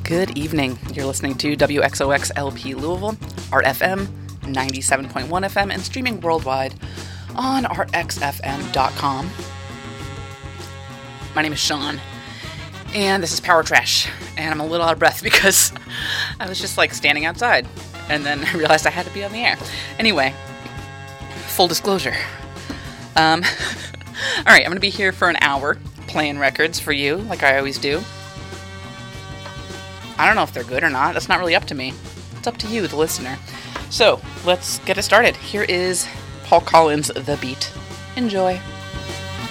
Good evening. You're listening to WXOX LP Louisville, ArtFM, 97.1 FM, and streaming worldwide on artxfm.com. My name is Sean, and this is Power Trash, and I'm a little out of breath because I was just standing outside, and then I realized I had to be on the air. Anyway, full disclosure. Alright, I'm going to be here for an hour playing records for you, like I always do. I don't know if they're good or not. That's not really up to me. It's up to you, the listener. So, let's get it started. Here is Paul Collins' The Beat. Enjoy.